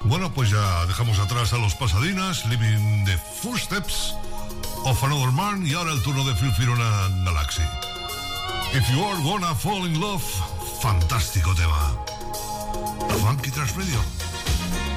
Bueno, pues ya dejamos atrás a los Pasadinas, Living the Footsteps of Another Man, y ahora el turno de Phil Firona, Galaxy. If You Are Gonna Fall in Love, fantástico tema. Funky Trash Radio.